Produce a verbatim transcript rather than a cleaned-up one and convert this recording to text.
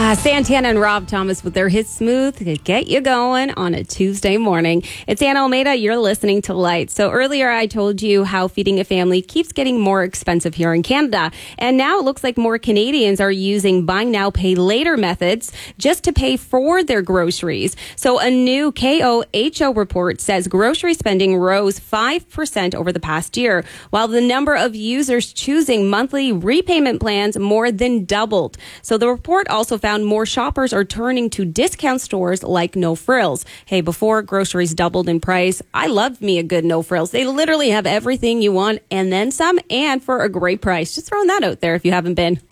Ah, Santana and Rob Thomas with their hit Smooth to get you going on a Tuesday morning. It's Anna Almeida. You're listening to Light. So earlier I told you how feeding a family keeps getting more expensive here in Canada. And now it looks like more Canadians are using buy now, pay later methods just to pay for their groceries. So a new K O H O report says grocery spending rose five percent over the past year, while the number of users choosing monthly repayment plans more than doubled. So the report also found more shoppers are turning to discount stores like No Frills. Hey, before groceries doubled in price, I loved me a good No Frills. They literally have everything you want and then some, and for a great price. Just throwing that out there if you haven't been.